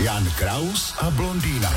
Jan Kraus a blondýna.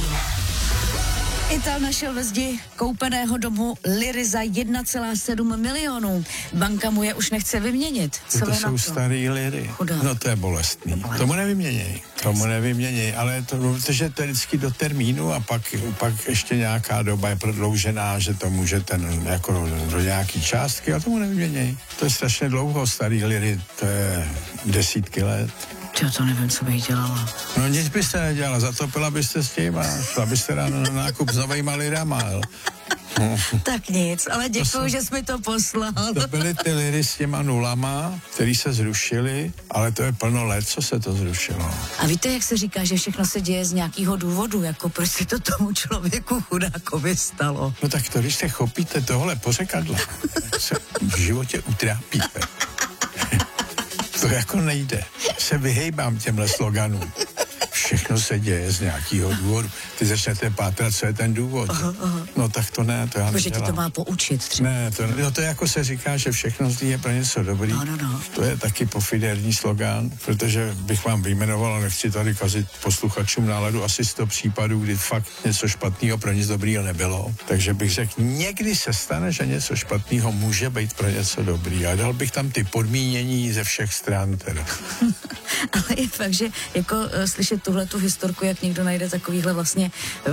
Ital našel ve zdi koupeného domu liry za 1,7 milionů. Banka mu je už nechce vyměnit. Co to jsou starý liry. Chudá. No to je bolestný. Tomu nevyměněj. Ale to, protože to je vždycky do termínu a pak ještě nějaká doba je prodloužená, že to může jako do nějaký částky a tomu nevyměněj. To je strašně dlouho, starý liry, to je desítky let. Já to nevím, co bych dělala. No nic byste nedělala, zatopila byste s tím a šla byste ráno na nákup s novejma lirama. Tak nic, ale děkuju, že jsi mi to poslal. To byly ty liry s těma nulama, které se zrušily, ale to je plno let, co se to zrušilo. A víte, jak se říká, že všechno se děje z nějakého důvodu, jako proč se to tomu člověku chudákovi stalo? No tak to, když se chopíte tohle pořekadla, se v životě utrápíte. To jako nejde. Se vyhejbám těmhle sloganům. Všechno se děje z nějakého důvodu. Ty začnete pátrat, co je ten důvod. No tak to ne, to já Protože nedělám. ti to má poučit třeba. Ne, to jako se říká, že všechno zlý je pro něco dobrý. No. To je taky pofiderní slogán, protože bych vám vyjmenoval, a nechci tady kazit posluchačům náladu, asi 100 případů, kdy fakt něco špatného pro nic dobrýho nebylo. Takže bych řekl, někdy se stane, že něco špatného může být pro něco dobrý. A dal bych tam ty podmínění ze všech stran teda. Ale je fakt, že jako slyšet tuhle tu historku, jak někdo najde takovýhle vlastně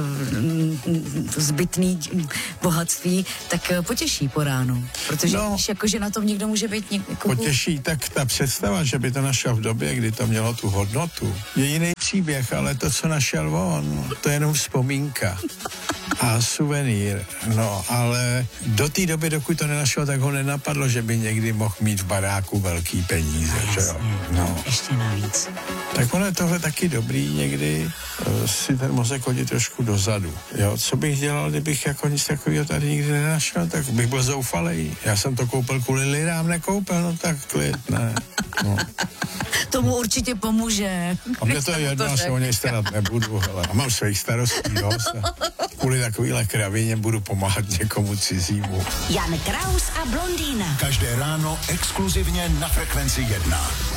zbytný bohatství, tak potěší po ránu. Protože víš, jako, že na tom někdo může být jako... Potěší, tak ta představa, že by to našel v době, kdy to mělo tu hodnotu, je jiný příběh, ale to, co našel on, to je jenom vzpomínka a suvenýr. No, ale do té doby, dokud to nenašel, tak ho nenapadlo, že by někdy mohl mít v baráku velký peníze, že jo? No. Ještě navíc. Tak ono je tohle taky dobrý někdy si ten mozek hodit trošku dozadu. Jo, co bych dělal, kdybych jako nic takového tady nikdy nenašel, tak bych byl zoufalej. Já jsem to koupil kvůli lirám, nekoupil, no tak klid, ne. No. Tomu určitě pomůže. A mě to je jedno, se o něj starat nebudu, hele. A mám svých starostí dost. Kvůli takovýhle kravině budu pomáhat někomu cizímu. Jan Kraus a blondýna. Každé ráno exkluzivně na Frekvenci 1.